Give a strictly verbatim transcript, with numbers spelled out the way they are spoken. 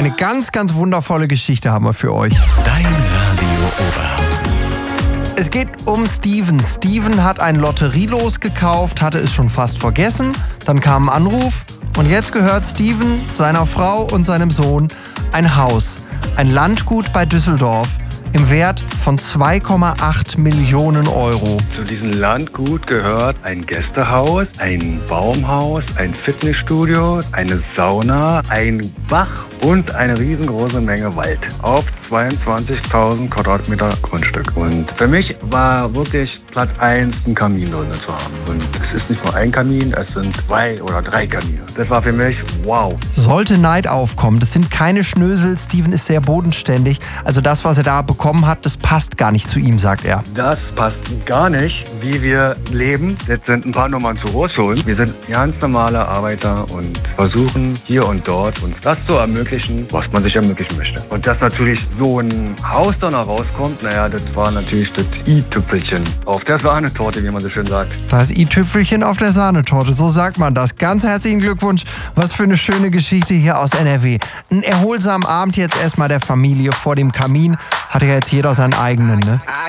Eine ganz, ganz wundervolle Geschichte haben wir für euch. Dein Radio Oberhausen. Es geht um Steven. Steven hat ein Lotterielos gekauft, hatte es schon fast vergessen. Dann kam ein Anruf und jetzt gehört Steven, seiner Frau und seinem Sohn ein Haus. Ein Landgut bei Düsseldorf im Wert von zwei Komma acht Millionen Euro. Zu diesem Landgut gehört ein Gästehaus, ein Baumhaus, ein Fitnessstudio, eine Sauna, ein Bach und eine riesengroße Menge Wald auf zweiundzwanzigtausend Quadratmeter Grundstück. Und für mich war wirklich Platz eins, ein Kamin drin zu haben. Und es ist nicht nur ein Kamin, es sind zwei oder drei Kamine. Das war für mich wow. Sollte Neid aufkommen, das sind keine Schnösel, Steven ist sehr bodenständig. Also das, was er da bekommen hat, das passt gar nicht zu ihm, sagt er. Das passt gar nicht, wie wir leben. Jetzt sind ein paar Nummern zu groß für uns. Wir sind ganz normale Arbeiter und versuchen hier und dort uns das zu ermöglichen, was man sich ermöglichen möchte. Und dass natürlich so ein Haus dann rauskommt, naja, das war natürlich das i-Tüpfelchen auf der Sahnetorte, wie man so schön sagt. Das i-Tüpfelchen auf der Sahnetorte, so sagt man das. Ganz herzlichen Glückwunsch. Was für eine schöne Geschichte hier aus N R W. Einen erholsamen Abend jetzt erstmal der Familie vor dem Kamin. Hat ja jetzt jeder seinen eigenen, ne?